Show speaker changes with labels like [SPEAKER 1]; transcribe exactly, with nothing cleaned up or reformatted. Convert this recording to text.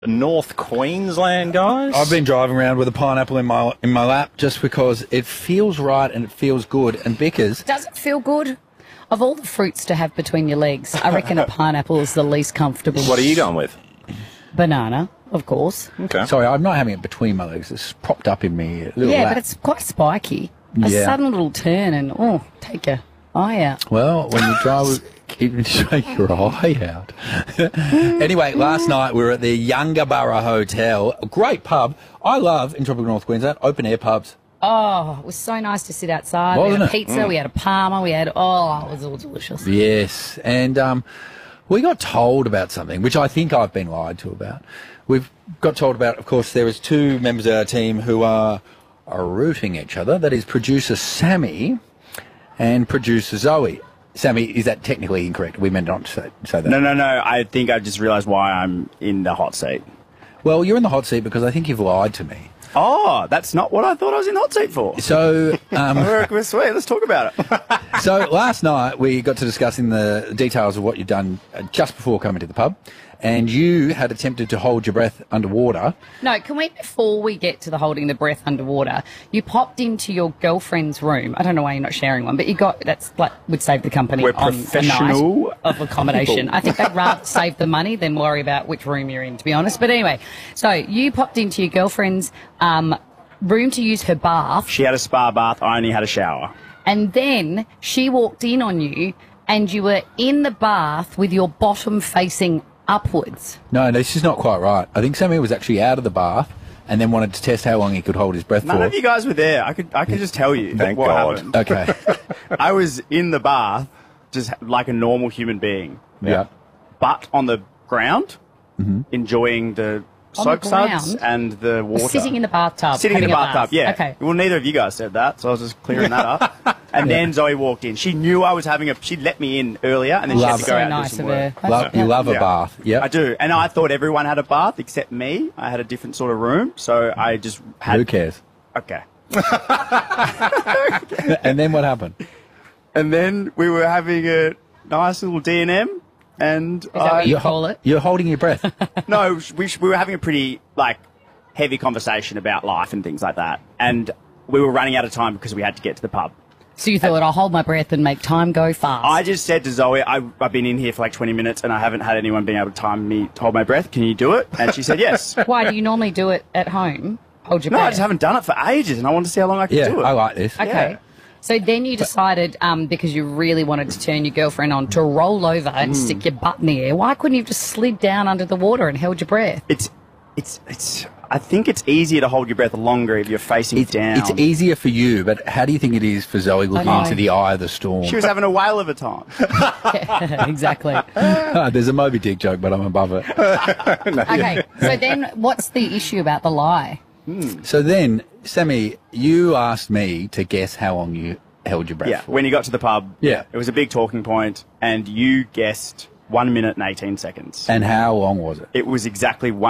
[SPEAKER 1] North Queensland, guys.
[SPEAKER 2] I've been driving around with a pineapple in my in my lap just because it feels right and it feels good. And Bickers,
[SPEAKER 3] does it feel good? Of all the fruits to have between your legs, I reckon a pineapple is the least comfortable.
[SPEAKER 1] What are you going with?
[SPEAKER 3] Banana, of course.
[SPEAKER 1] Okay.
[SPEAKER 2] Sorry, I'm not having it between my legs. It's propped up in me. Little
[SPEAKER 3] Yeah,
[SPEAKER 2] lap.
[SPEAKER 3] but it's quite spiky. A
[SPEAKER 2] Yeah.
[SPEAKER 3] sudden little turn and, oh, take your eye out.
[SPEAKER 2] Well, when you drive, keep it shake your eye out. Anyway, last night we were at the Yungaburra Hotel, a great pub. I love in tropical North Queensland open air pubs.
[SPEAKER 3] Oh, it was so nice to sit outside.
[SPEAKER 2] Wasn't
[SPEAKER 3] we had a
[SPEAKER 2] it?
[SPEAKER 3] pizza,
[SPEAKER 2] Mm.
[SPEAKER 3] we had a parma, we had, oh, it was all delicious.
[SPEAKER 2] Yes, and um, we got told about something, which I think I've been lied to about. We've got told about, of course, there is two members of our team who are, are rooting each other. That is producer Sammy and producer Zoe. Sammy, is that technically incorrect? We meant not to say, say that.
[SPEAKER 4] No, no, no. I think I just realised why I'm in the hot seat.
[SPEAKER 2] Well, you're in the hot seat because I think you've lied to me.
[SPEAKER 4] Oh, that's not what I thought I was in the hot seat for.
[SPEAKER 2] So, um,
[SPEAKER 4] we're, we're sweet. Let's talk about it.
[SPEAKER 2] so last night we got to discussing the details of what you'd done uh, just before coming to the pub, and you had attempted to hold your breath underwater.
[SPEAKER 3] No, can we, before we get to the holding the breath underwater, you popped into your girlfriend's room. I don't know why you're not sharing one, but you got, that's like, would save the company
[SPEAKER 4] We're
[SPEAKER 3] on
[SPEAKER 4] professional
[SPEAKER 3] a night of accommodation.
[SPEAKER 4] people.
[SPEAKER 3] I think they'd rather save the money than worry about which room you're in, to be honest. But anyway, so you popped into your girlfriend's um, room to use her bath.
[SPEAKER 4] She had a spa bath. I only had a shower.
[SPEAKER 3] And then she walked in on you and you were in the bath with your bottom facing upwards.
[SPEAKER 2] No, this is not quite right. I think Sammy was actually out of the bath and then wanted to test how long he could hold his breath
[SPEAKER 4] None
[SPEAKER 2] for.
[SPEAKER 4] of you guys were there. I could I could just tell you
[SPEAKER 1] Thank
[SPEAKER 4] what
[SPEAKER 1] God.
[SPEAKER 4] happened.
[SPEAKER 2] Okay.
[SPEAKER 4] I was in the bath, just like a normal human being.
[SPEAKER 2] Yeah.
[SPEAKER 4] Butt on the ground,
[SPEAKER 2] Mm-hmm.
[SPEAKER 4] enjoying the
[SPEAKER 3] On
[SPEAKER 4] soap
[SPEAKER 3] the
[SPEAKER 4] suds
[SPEAKER 3] ground?
[SPEAKER 4] and the water.
[SPEAKER 3] Sitting in the bathtub.
[SPEAKER 4] Sitting in the
[SPEAKER 3] having a
[SPEAKER 4] bathtub,
[SPEAKER 3] bath.
[SPEAKER 4] yeah.
[SPEAKER 3] Okay.
[SPEAKER 4] Well, neither of you guys said that, so I was just clearing that up. And then Zoe walked in. She knew I was having a... She'd let me in earlier, and then
[SPEAKER 2] Love
[SPEAKER 4] she had to go
[SPEAKER 2] it.
[SPEAKER 4] out
[SPEAKER 3] So
[SPEAKER 4] and
[SPEAKER 3] nice
[SPEAKER 4] do some
[SPEAKER 3] of her.
[SPEAKER 4] work.
[SPEAKER 3] That's-
[SPEAKER 2] Love, you love a
[SPEAKER 4] Yeah.
[SPEAKER 2] bath. Yeah.
[SPEAKER 4] I do. And I thought everyone had a bath except me. I had a different sort of room, so I just had...
[SPEAKER 2] Who cares?
[SPEAKER 4] Okay.
[SPEAKER 2] And then what happened?
[SPEAKER 4] And then we were having a nice little D and M, and
[SPEAKER 3] that what
[SPEAKER 4] I...
[SPEAKER 3] you
[SPEAKER 2] You're,
[SPEAKER 3] call it?
[SPEAKER 2] you're holding your breath.
[SPEAKER 4] No, we, we were having a pretty, like, heavy conversation about life and things like that. And we were running out of time because we had to get to the pub.
[SPEAKER 3] So you thought, I'll hold my breath and make time go fast.
[SPEAKER 4] I just said to Zoe, I, I've been in here for like twenty minutes and I haven't had anyone being able to time me to hold my breath. Can you do it? And she said yes.
[SPEAKER 3] Why do you normally do it at home? Hold your
[SPEAKER 4] No,
[SPEAKER 3] breath.
[SPEAKER 4] I just haven't done it for ages and I wanted to see how long I could
[SPEAKER 2] Yeah,
[SPEAKER 4] do it.
[SPEAKER 2] I like this.
[SPEAKER 3] Okay.
[SPEAKER 4] Yeah.
[SPEAKER 3] So then you decided, um, because you really wanted to turn your girlfriend on, to roll over and
[SPEAKER 4] Hmm.
[SPEAKER 3] stick your butt in the air. Why couldn't you have just slid down under the water and held your breath?
[SPEAKER 4] It's, it's, it's, I think it's easier to hold your breath longer if you're facing
[SPEAKER 2] It's,
[SPEAKER 4] down.
[SPEAKER 2] it's easier for you, but how do you think it is for Zoe looking
[SPEAKER 3] know.
[SPEAKER 2] into the eye of the storm?
[SPEAKER 4] She was having a whale of a time.
[SPEAKER 3] Exactly.
[SPEAKER 2] Ah, there's a Moby Dick joke, but I'm above it.
[SPEAKER 3] Okay. So then what's the issue about the lie?
[SPEAKER 2] So then, Sammy, you asked me to guess how long you held your breath
[SPEAKER 4] Yeah,
[SPEAKER 2] for.
[SPEAKER 4] when you got to the pub,
[SPEAKER 2] Yeah.
[SPEAKER 4] it was a big talking point and you guessed one minute and eighteen seconds.
[SPEAKER 2] And how long was it?
[SPEAKER 4] It was exactly one